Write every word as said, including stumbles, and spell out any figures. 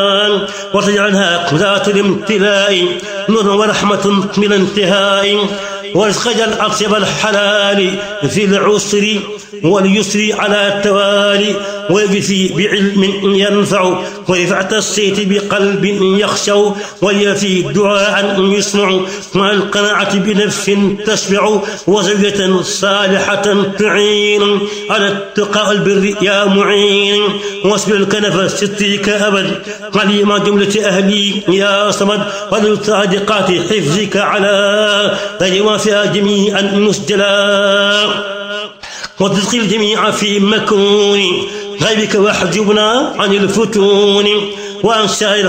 وتجعلها ذات الامتلاء نور ورحمة بلا انتهاء، وارزق الأطيب الحلال في العسر واليسر على التوالي، ويجزي بعلم ينفع ورفعة الصيت بقلب يخشع، وليفي دعاء يسمع مع القناعة بنفس تشبع، وزوجة صالحة تعين على التقى والبر يا معين، واصبر الكنف سترك أبد عليما جملة أهلي يا صمد، وللصادقات حفظك على غير فيها جميعا مسجلا، وتدخل الجميع في مكون غيبك واحجبنا عن الفتون وعن سائر